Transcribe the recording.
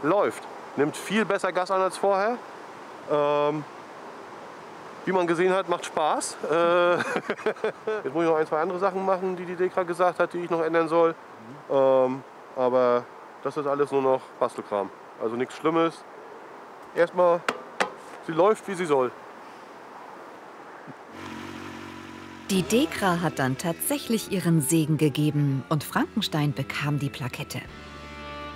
läuft. Nimmt viel besser Gas an als vorher. Wie man gesehen hat, macht Spaß. Jetzt muss ich noch ein, zwei andere Sachen machen, die Dekra gesagt hat, die ich noch ändern soll. Aber das ist alles nur noch Bastelkram. Also nichts Schlimmes. Erstmal, sie läuft, wie sie soll. Die Dekra hat dann tatsächlich ihren Segen gegeben und Frankenstein bekam die Plakette.